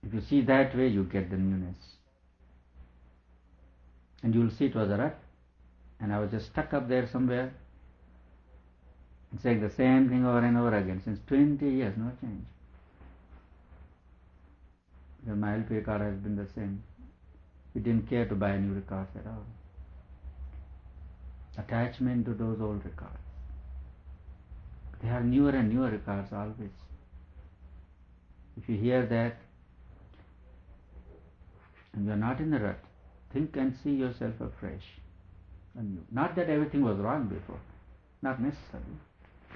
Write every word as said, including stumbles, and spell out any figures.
If you see that way, you get the newness. And you will see it was a rut. And I was just stuck up there somewhere, saying the same thing over and over again since twenty years, no change. Because my L P record has been the same. We didn't care to buy new records at all. Attachment to those old records. They are newer and newer records always. If you hear that and you are not in the rut, think and see yourself afresh. Anew. Not that everything was wrong before, not necessarily.